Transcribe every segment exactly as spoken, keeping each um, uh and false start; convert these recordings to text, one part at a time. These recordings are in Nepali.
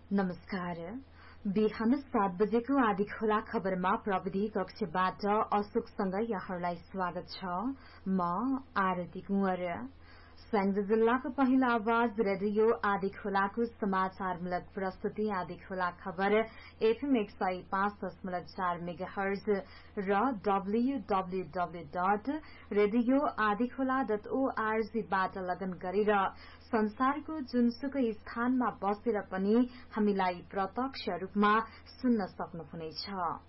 नमस्कार। बिहान सात बजेको आदि खोला खबरमा प्रविधि कक्षबाट अशोकसँग यहाँलाई स्वागत छ। म आरती कुंवर। स्याङ्जा जिल्लाको पहिलो आवाज रेडियो आदि खोलाको समाचारमूलक प्रस्तुति आदि खोला खबर एफएम एक सय पाँच दशमलव चार मेगा हर्ज र डब्ल्यूडब्ल्यूडब्ल्यू डट रेडियो आदि खोला डट ओआरजीबाट लगन गरेर संसारको जुनसुकै स्थानमा बसेर पनि हामीलाई प्रत्यक्ष रूपमा सुन्न सक्नुहुनेछ।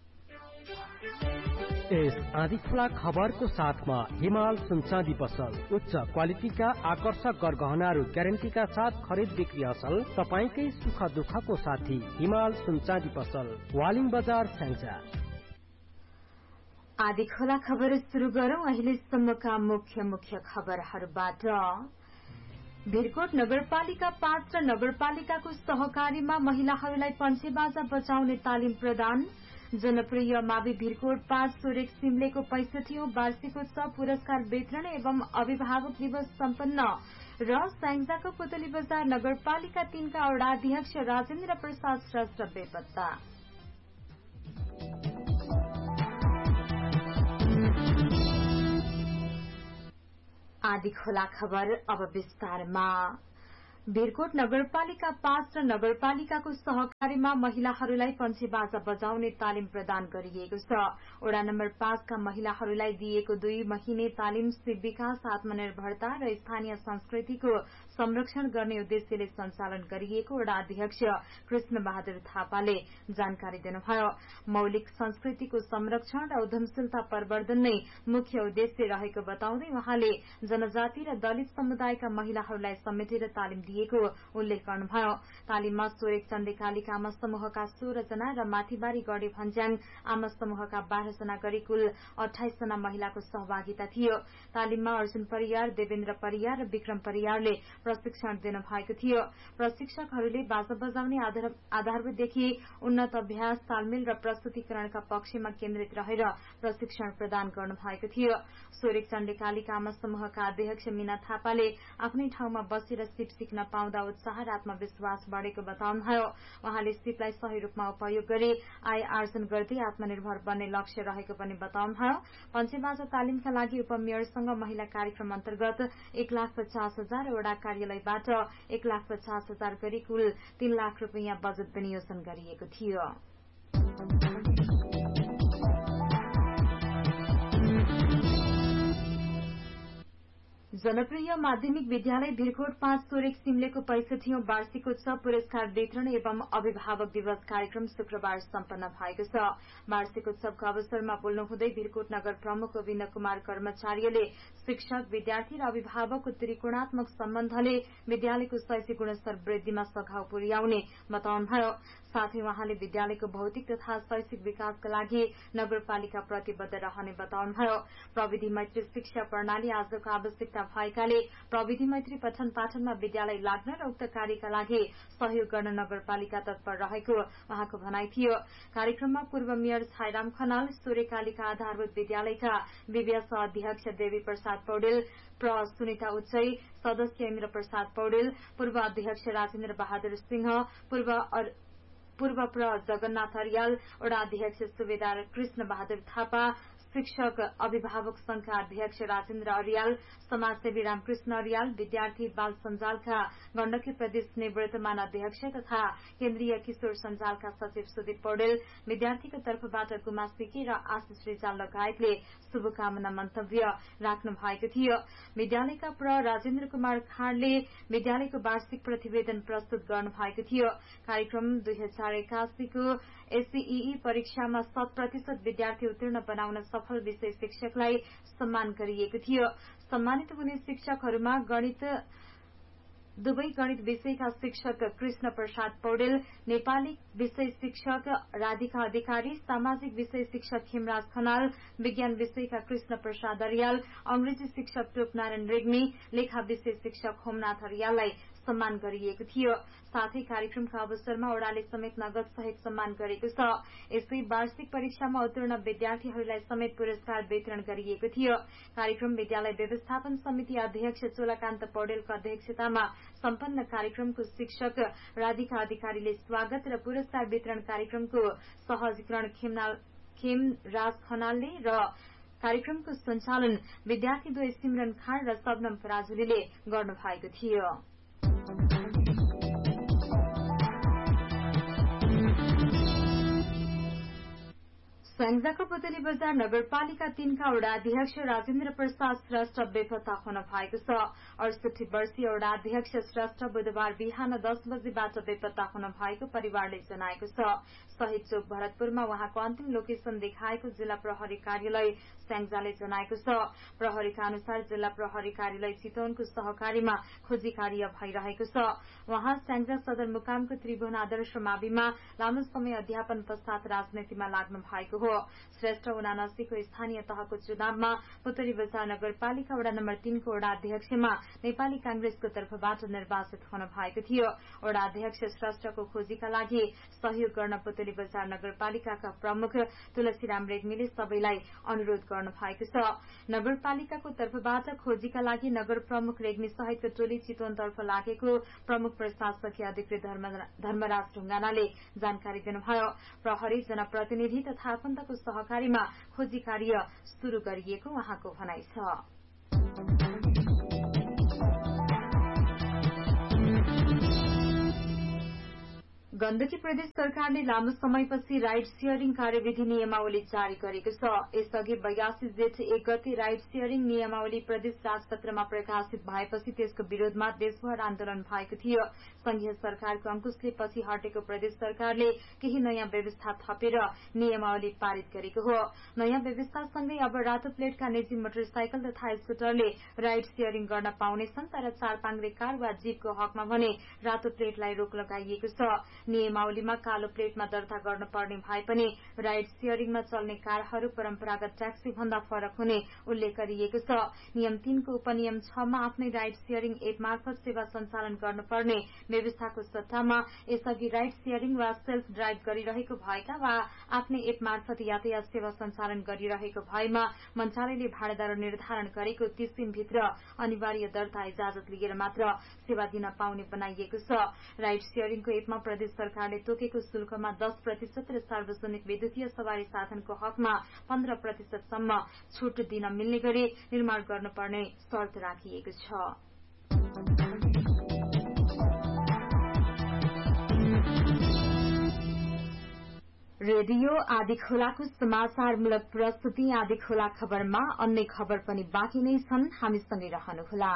यस आदिखोला खबरको साथमा हिमाल सुनचाँदी पसल उच्च क्वालिटीका आकर्षक गरगहनाहरू ग्यारेन्टीका साथ खरिद बिक्री असल। तपाईकै सुख दुःखको साथी हिमाल सुनचाँदी पसल, वालिङ बजार, स्याङ्जा। आदिखोला खबर सुरु गरौं अहिलेसम्मका मुख्य मुख्य खबरहरूबाट। भिरकोट नगरपालिका पाँच र नगरपालिकाको सहकारीमा महिलाहरूलाई पञ्चेबाजा बजाउने तालिम प्रदान। जनप्रिय मावि भिरकोट पाँच सोरेक सिमलेको पैंसठीऔं वार्षिकोत्सव पुरस्कार वितरण एवं अभिभावक दिवस सम्पन्न र स्याङ्जाको पुतली बजार नगरपालिका तीनका वडाध्यक्ष राजेन्द्र प्रसाद श्रेष्ठ बेपत्ता। आदिखोला खबर अब विस्तारमा। भिरकोट नगरपालिका पाँच र नगरपालिकाको सहकारीमा महिलाहरूलाई पञ्चेबाजा बजाउने तालिम प्रदान गरिएको छ। वडा नम्बर पाँचका महिलाहरूलाई दिएको दुई महिने तालिम शिव विकास, आत्मनिर्भरता र स्थानीय संस्कृतिको संरक्षण गर्ने उद्देश्यले सञ्चालन गरिएको वडा अध्यक्ष कृष्ण बहादुर थापाले जानकारी दिनुभयो। मौलिक संस्कृतिको संरक्षण र उद्यमशीलता प्रवर्धन नै मुख्य उद्देश्य रहेको बताउँदै उहाँले जनजाति र दलित समुदायका महिलाहरूलाई समेटेर तालिम दिएको उल्लेख गर्नुभयो। तालिममा सोरेक चण्डेकालिका आमा समूहका सोह्र जना र माथिबारी गढी भन्ज्याङ आमा समूहका बाह्र जना गरी कुल अठाइस जना महिलाको सहभागिता थियो। तालिममा अर्जुन परियार, देवेन्द्र परियार र विक्रम परियारले प्रशिक्षण दिनुभएको थियो। प्रशिक्षकहरूले बाजा बजाउने आधारभूतदेखि उन्नत अभ्यास, तालमेल र प्रस्तुतिकरणका पक्षमा केन्द्रित रहेर प्रशिक्षण प्रदान गर्नुभएको थियो। सोरेक चण्डेकालिका आमा समूहका अध्यक्ष मीना थापाले आफ्नै ठाउँमा बसेर सिप सिक्न पाउँदा उत्साह र आत्मविश्वास बढ़ेको बताउनुभयो। उहाँले सिपलाई सही रूपमा उपयोग गरी आय आर्जन गर्दै आत्मनिर्भर बन्ने लक्ष्य रहेको पनि बताउनुभयो। पञ्चेबाजा तालिमका लागि उपमेयरसँग महिला कार्यक्रम अन्तर्गत एक लाख पचास हजार र वडा कार्यालयबाट एक लाख पचास हजार गरी कुल तीन लाख रूपियाँ बजेट विनियोजन गरिएको थियो। जनप्रिय माध्यमिक विद्यालय भिरकोट पाँच सोरेक सिमलेको पैंसठीऔं वार्षिकोत्सव पुरस्कार वितरण एवं अभिभावक दिवस कार्यक्रम शुक्रबार सम्पन्न भएको छ। वार्षिकोत्सवको अवसरमा बोल्नुहुँदै भिरकोट नगर प्रमुख गोविन्द कुमार कर्मचारीले शिक्षक, विद्यार्थी र अभिभावकको त्रिकोणात्मक सम्बन्धले विद्यालयको शैक्षिक गुणस्तर वृद्धिमा सघाउ पुर्याउने बताउनुभयो। साथै उहाँले विद्यालयको भौतिक तथा शैक्षिक विकासका लागि नगरपालिका प्रतिबद्ध रहने बताउनुभयो। प्रविधि मैत्री शिक्षा प्रणाली आजको आवश्यकता भएकाले प्रविधि मैत्री पठन पाठनमा विद्यालय लाग्न र उक्त कार्यका लागि सहयोग गर्न नगरपालिका तत्पर रहेको उहाँको भनाइ थियो। कार्यक्रममा पूर्व मेयर छाइराम खनाल, सोरेकालिका आधारभूत विद्यालयका विव्यास अध्यक्ष देवी प्रसाद पौडेल, प्र सुनिता उच्चै, सदस्य इन्द्र प्रसाद पौडेल, पूर्व अध्यक्ष राजेन्द्र बहादुर सिंह, पूर्व पूर्व प्र जगन्नाथ अरियाल, वडा अध्यक्ष सुबेदार कृष्ण बहादुर थापा, शिक्षक अभिभावक संघका अध्यक्ष राजेन्द्र अरियाल, समाजसेवी रामकृष्ण अरियाल, विद्यार्थी बाल सञ्जालका गण्डकी प्रदेश निवृत्तमान अध्यक्ष तथा केन्द्रीय किशोर सञ्जालका सचिव सुदीप पौडेल, विद्यार्थीको तर्फबाट गुमा सिकी र आशिष रिजाल लगायतले शुभकामना मन्तव्य राख्नु भएको थियो। विद्यालयका प्र राजेन्द्र कुमार खाँडले विद्यालयको वार्षिक प्रतिवेदन प्रस्तुत गर्नु भएको थियो। कार्यक्रम दुई हजार एकासीको एसईई परीक्षामा शत प्रतिशत विद्यार्थी उत्तीर्ण बनाउन सफल विषय शिक्षकलाई सम्मान गरिएको थियो। सम्मानित हुने शिक्षकहरूमा गणित दुवै गणित विषयका शिक्षक कृष्ण प्रसाद पौडेल, नेपाली विषय शिक्षक राधिका अधिकारी, सामाजिक विषय शिक्षक हेमराज खनाल, विज्ञान विषयका कृष्ण प्रसाद अरियाल, अंग्रेजी शिक्षक टोपनारायण रेग्मी, लेखा विषय शिक्षक होमनाथ अरियाललाई सम्मान गरिएको थियो। साथै कार्यक्रमका अवसरमा ओडाले समेत नगद सहित सम्मान गरेको छ। यसै वार्षिक परीक्षामा उत्तीर्ण विद्यार्थीहरूलाई समेत पुरस्कार वितरण गरिएको थियो। कार्यक्रम विद्यालय व्यवस्थापन समिति अध्यक्ष चोलाकान्त पौडेलको अध्यक्षतामा सम्पन्न कार्यक्रमको शिक्षक राधिका अधिकारीले स्वागत र पुरस्कार वितरण कार्यक्रमको सहजीकरण खेम राज खनालले र कार्यक्रमको सञ्चालन विद्यार्थीद्वय सिमरन खान र शबनम पराजुलीले गर्नुभएको थियो। स्याङ्जाको पुतली बजार नगरपालिका तीनका वडा अध्यक्ष राजेन्द्र प्रसाद श्रेष्ठ बेपत्ता हुन भएको छ। अडसठी वर्षीय वडा अध्यक्ष श्रेष्ठ बुधबार बिहान दस बजेबाट बेपत्ता हुन भएको परिवारले जनाएको छ। शहीद चोक भरतपुरमा उहाँको अन्तिम लोकेशन देखाएको जिल्ला प्रहरी कार्यालय स्याङ्जाले जनाएको छ। प्रहरीका अनुसार जिल्ला प्रहरी कार्यालय चितवनको सहकारीमा खोजी कार्य भइरहेको छ। उहाँ स्याङ्जा सदरमुकामको त्रिभुवन आदर्श माविमा लामो समय अध्यापन पश्चात राजनीतिमा लाग्नु भएको हो। श्रेष्ठ उनासीको स्थानीय तहको चुनावमा पुतली बजार नगरपालिका वडा नम्बर तीनको वडा अध्यक्षमा नेपाली कांग्रेसको तर्फबाट निर्वाचित हुन भएको थियो। वडा अध्यक्ष श्रेष्ठको खोजीका लागि सहयोग गर्न पुतली बजार नगरपालिकाका प्रमुख तुलसीराम रेग्मीले सबैलाई अनुरोध गर्नु भएको छ। नगरपालिकाको तर्फबाट खोजीका लागि नगर प्रमुख रेग्मी सहितको टोली चितवनतर्फ लागेको प्रमुख प्रशासकीय अधिकृत धर्मराज ढुंगानाले जानकारी दिनुभयो। प्रहरी जनप्रतिनिधि तथा आफन्तको सहकारीमा खोजी कार्य शुरू गरिएको उहाँको भनाइ छ। गण्डकी प्रदेश सरकारले लामो समयपछि राइड शेयरिङ कार्यविधि नियमावली जारी गरेको छ। यसअघि बयासी जेठ एक गते राइड शेयरिङ नियमावली प्रदेश राजपत्रमा प्रकाशित भएपछि त्यसको विरोधमा देशभर आन्दोलन भएको थियो। संघीय सरकारको अंकुशले पछि हटेको प्रदेश सरकारले केही नयाँ व्यवस्था थपेर नियमावली पारित गरेको हो। नयाँ व्यवस्थासँगै अब रातो प्लेटका निजी मोटरसाइकल तथा स्कुटरले राइड शेयरिङ गर्न पाउनेछन्, तर चार पाङ्ग्रे कार वा जीपको हकमा भने रातो प्लेटलाई रोक लगाइएको छ। नियमावलीमा कालो प्लेटमा दर्ता गर्नुपर्ने भए पनि राइड शेयरिङमा चल्ने कारहरू परम्परागत ट्याक्सी भन्दा फरक हुने उल्लेख गरिएको छ। नियम तीनको उपनियम छमा आफ्नै राइड शेयरिङ एप मार्फत सेवा सञ्चालन गर्नुपर्ने व्यवस्थाको सट्टामा यसअघि राइड शेयरिङ वा सेल्फ ड्राइभ गरिरहेको भएका वा आफ्नै एप मार्फत यातायात सेवा सञ्चालन गरिरहेको भएमा मन्त्रालयले भाडादार निर्धारण गरेको तीस दिनभित्र अनिवार्य दर्ता इजाजत लिएर मात्र सेवा दिन पाउने बनाइएको छ। राइड शेयरिङको एपमा प्रदेश सरकारले तोकेको शुल्कमा दस प्रतिशत र सार्वजनिक विद्युतीय सवारी साधनको हकमा पन्ध्र प्रतिशतसम्म छूट दिन मिल्ने गरी निर्माण गर्नुपर्ने शर्त राखिएको छ। रेडियो आदि खोलाको समाचारमूलक प्रस्तुति आदि खोला खबरमा अन्य खबर पनि बाँकी नै छन्, हामीसँगै रहनुहोला।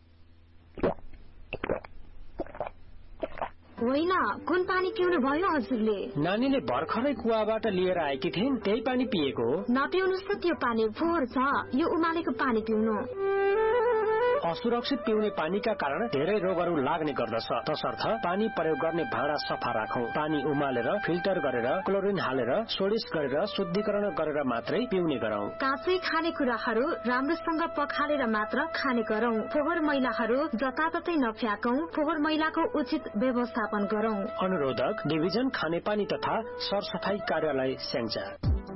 होइन, कुन पानी पिउनु भयो हजुरले? नानीले भर्खरै कुवाबाट लिएर आएकी थिइन्, त्यही पानी पिएको हो। नपिउनुस् त, त्यो पानी फोहोर छ। यो उमालेको पानी पिउनु। असुरक्षित पिउने पानीका कारण धेरै रोगहरू लाग्ने गर्दछ। तसर्थ पानी प्रयोग गर्ने भाँडा सफा राखौं। पानी उमालेर फिल्टर गरेर क्लोरिन हालेर सोडिस गरेर शुद्धिकरण गरेर मात्रै पिउने गरौं। काँचै खानेकुराहरू राम्रोसँग पखालेर मात्र खाने गरौं। फोहोर मैलाहरू जताततै नफ्याकौं। फोहोर मैलाको उचित व्यवस्थापन गरौं। अनुरोधक डिभिजन खानेपानी तथा सरसफाई कार्यालय स्याङ्जा।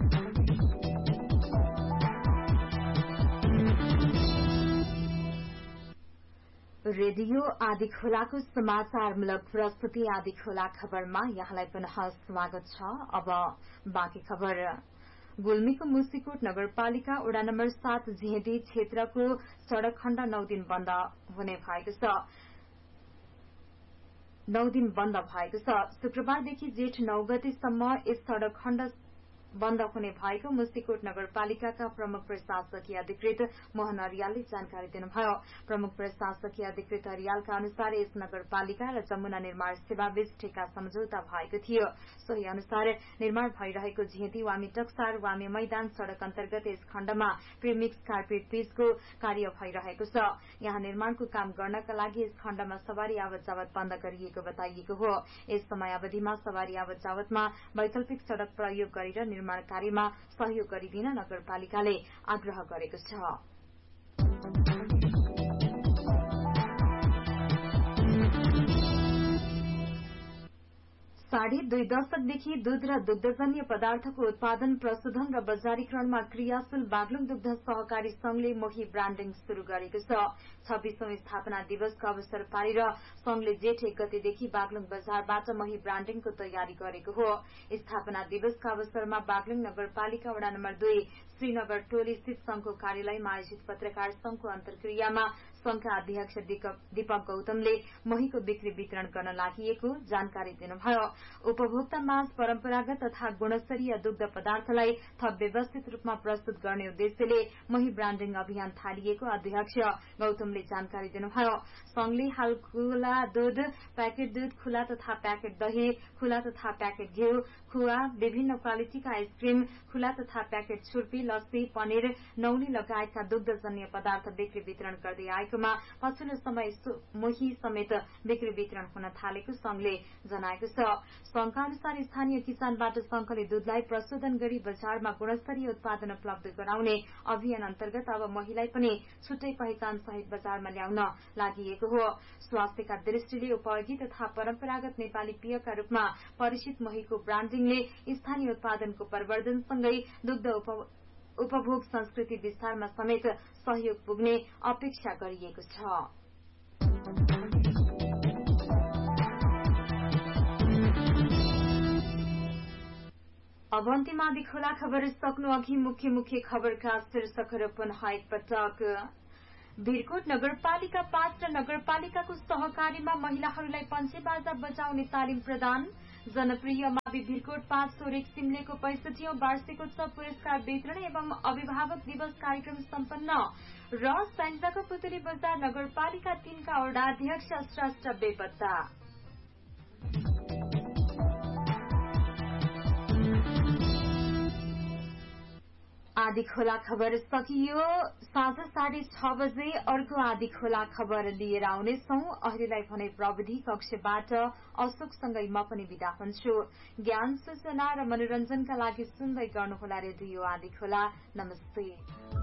रेडियो आदि खोलाको समाचारमूलक प्रस्तुति आदि खोला खबरमा यहाँलाई पुनः स्वागत छ। अब बाँकी खबर। गुल्मीको मुसिकोट नगरपालिका वडा नम्बर सात झेडी क्षेत्रको सड़क खण्ड नौ दिन बन्द हुने भएको छ नौ दिन बन्द भएको छ। शुक्रबारदेखि जेठ नौ गतेसम्म यस सड़क खण्ड बन्द हुने भएको मुसिकोट नगरपालिकाका प्रमुख प्रशासकीय अधिकृत मोहन अरियालले जानकारी दिनुभयो। प्रमुख प्रशासकीय अधिकृत अरियालका अनुसार यस नगरपालिका र जमुना निर्माण सेवा बीच ठेका सम्झौता भएको थियो। सोही अनुसार निर्माण भइरहेको झेती वामी टक्सार वामी मैदान सड़क अन्तर्गत यस खण्डमा प्रिमिक्स कार्पेट पिचको कार्य भइरहेको छ। यहाँ निर्माणको काम गर्नका लागि यस खण्डमा सवारी आवत जावत बन्द गरिएको बताइएको हो। यस समयावधिमा सवारी आवत जावतमा वैकल्पिक सड़क प्रयोग गरेर निर्माण कार्यमा सहयोग गरिदिन नगरपालिकाले आग्रह गरेको छ। साढे दुई दशकदेखि दूध र दुग्धजन्य पदार्थको उत्पादन प्रशोधन र बजारीकरणमा क्रियाशील बागलुङ दुग्ध सहकारी संघले मोही ब्रान्डिङ शुरू गरेको छ। छब्बीसौं स्थापना दिवसको अवसर पारेर संघले जेठ एक गतेदेखि बागलुङ बजारबाट मोही ब्रान्डिङको तयारी गरेको हो। स्थापना दिवसका अवसरमा बागलुङ नगरपालिका वडा नम्बर दुई श्रीनगर टोली स्थित संघको कार्यालयमा आयोजित पत्रकार संघको अन्तर्क्रियामा संघका अध्यक्ष दीपक गौतमले मोहीको बिक्री वितरण गर्न लागि जानकारी दिनुभयो। उपभोक्ता माझ परम्परागत तथा गुणस्तरीय दुग्ध पदार्थलाई थप व्यवस्थित रूपमा प्रस्तुत गर्ने उद्देश्यले मोही ब्रान्डिङ अभियान थालिएको अध्यक्ष गौतमले जानकारी दिनुभयो। संघले हाल खुला दूध, प्याकेट दूध, खुला तथा प्याकेट दही, खुला तथा प्याकेट घिउ, खुवा, विभिन्न क्वालिटीका आइसक्रिम, खुला तथा प्याकेट छुर्पी, लस्सी, पनिर, नौनी लगायतका दुग्धजन्य पदार्थ बिक्री वितरण गर्दै आएकोमा पछिल्लो समय मोही समेत बिक्री वितरण हुन थालेको संघले जनाएको छ। संघका अनुसार स्थानीय किसानबाट संघले दूधलाई प्रशोधन गरी बजारमा गुणस्तरीय उत्पादन उपलब्ध गराउने अभियान अन्तर्गत अब मोहीलाई पनि छुट्टै पहिचान सहित बजारमा ल्याउन लागि हो। स्वास्थ्यका दृष्टिले उपयोगी तथा परम्परागत नेपाली पेयका रूपमा परिचित मोहीको ब्रान्डिङले स्थानीय उत्पादनको प्रवर्धनसँगै दुग्ध उपभोग संस्कृति विस्तारमा समेत सहयोग पुग्ने अपेक्षा गरिएको छ। अब अन्तिम आदि खोला खबर सक्नु अघि मुख्य मुख्य खबरका शीर्षकहरू पुनः एकपटक। भिरकोट नगरपालिका पाँच र नगरपालिकाको सहकारीमा महिलाहरूलाई पञ्चेबाजा बजाउने तालिम प्रदान। जनप्रिय मावि भिरकोट पाँच सोरेक सिमलेको पैंसठीऔं वार्षिकोत्सव पुरस्कार वितरण एवं अभिभावक दिवस कार्यक्रम सम्पन्न र स्याङ्जाको पुतली बजार नगरपालिका तीनका वडाध्यक्ष श्रेष्ठ बेपत्ता। आदि खोला खबर सकियो। साँझ साढे छ बजे अर्को आदि खोला खबर लिएर आउनेछौं। अहिलेलाई भने प्रविधि कक्षबाट अशोकसँगै म पनि विदा हुन्छु। ज्ञान सूचना र मनोरञ्जनका लागि सुन्दै गर्नुहोला रेडियो आदि खोला। नमस्ते।